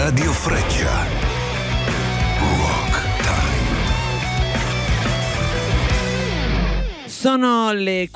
Radio Freccia. Rock Time. Sono le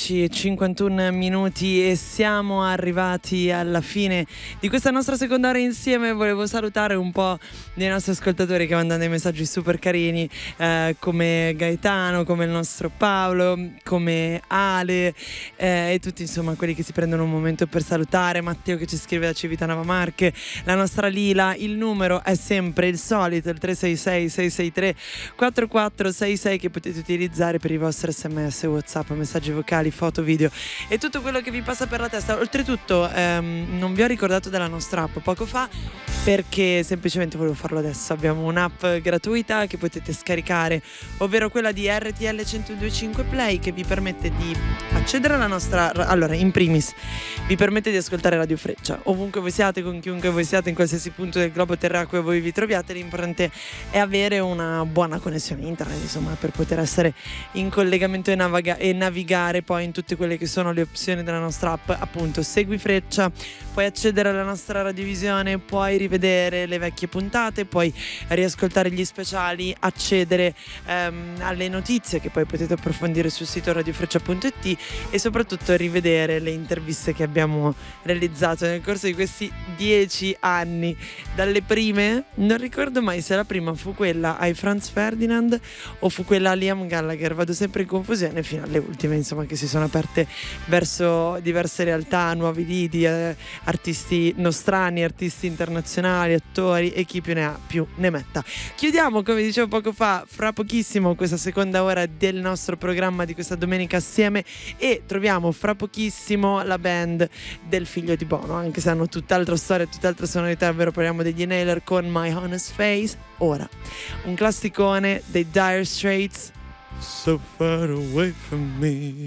15:51 e siamo arrivati alla fine di questa nostra seconda ora insieme. Volevo salutare un po' dei nostri ascoltatori che mandano dei messaggi super carini, come Gaetano, come il nostro Paolo, come Ale, e tutti insomma quelli che si prendono un momento per salutare. Matteo che ci scrive da Civitanova Marche, la nostra Lila. Il numero è sempre il solito, il 366 663 4466, che potete utilizzare per i vostri SMS, WhatsApp, messaggi vocali, foto, video e tutto quello che vi passa per la testa. Oltretutto non vi ho ricordato della nostra app poco fa, perché semplicemente volevo farlo adesso. Abbiamo un'app gratuita che potete scaricare, ovvero quella di RTL 102.5 Play, che vi permette di accedere alla nostra... Allora, in primis vi permette di ascoltare Radio Freccia ovunque voi siate, con chiunque voi siate, in qualsiasi punto del globo terracqueo voi vi troviate. L'importante è avere una buona connessione internet, insomma, per poter essere in collegamento e navigare poi in tutte quelle che sono le opzioni della nostra app. Appunto, segui Freccia, puoi accedere alla nostra radiovisione, puoi rivedere le vecchie puntate, puoi riascoltare gli speciali, accedere alle notizie che poi potete approfondire sul sito radiofreccia.it e soprattutto rivedere le interviste che abbiamo realizzato nel corso di questi 10 anni. Dalle prime, non ricordo mai se la prima fu quella ai Franz Ferdinand o fu quella a Liam Gallagher, vado sempre in confusione, fino alle ultime insomma, che si sono aperte verso diverse realtà, nuovi lidi, artisti nostrani, artisti internazionali, attori e chi più ne ha più ne metta. Chiudiamo, come dicevo poco fa, fra pochissimo questa seconda ora del nostro programma di questa domenica assieme, e troviamo fra pochissimo la band del figlio di Bono, anche se hanno tutt'altra storia, tutt'altra sonorità, ovvero parliamo degli Inhaler con My Honest Face. Ora un classicone dei Dire Straits, So Far Away From Me.